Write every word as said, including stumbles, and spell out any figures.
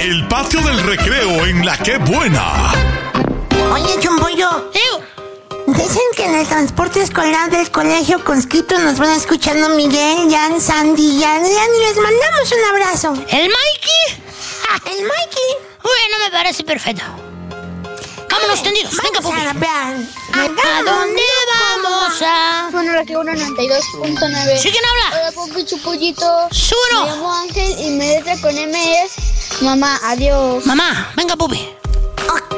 El Patio del Recreo en La Que Buena. Oye, Chumpollo. Dicen que en el transporte escolar del colegio Conscripto nos van escuchando Miguel, Jan, Sandy y Adrián, y les mandamos un abrazo. ¿El Mikey? El Mikey. Bueno, me parece perfecto. Vámonos tendidos. Venga, Pupi. ¿A dónde vamos a...? Bueno, la que uno noventa y dos punto nueve. ¿Sí, quién habla? Hola, Pupi Chupollito. Suno. Me llamo Ángel y mi letra con M es Mamá, adiós. Mamá, venga, Pupi.